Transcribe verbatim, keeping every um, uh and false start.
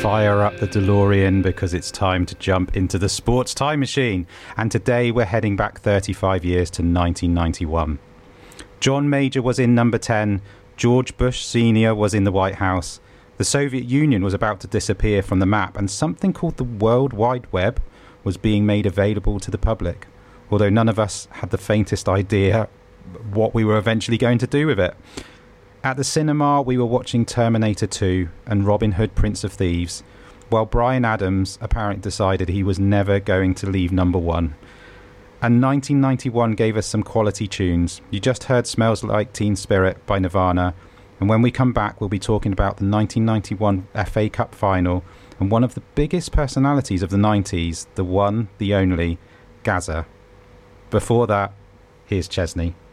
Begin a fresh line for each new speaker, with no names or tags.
fire up the DeLorean because it's time to jump into the sports time machine. And today we're heading back thirty-five years to nineteen ninety-one. John Major was in number ten. George Bush Senior was in the White House. The Soviet Union was about to disappear from the map, and something called the World Wide Web was being made available to the public, although none of us had the faintest idea what we were eventually going to do with it. At the cinema, we were watching Terminator two and Robin Hood, Prince of Thieves, while Bryan Adams apparently decided he was never going to leave number one. And nineteen ninety-one gave us some quality tunes. You just heard Smells Like Teen Spirit by Nirvana, and when we come back, we'll be talking about the nineteen ninety-one F A Cup final and one of the biggest personalities of the nineties, the one, the only, Gazza. Before that, here's Chesney.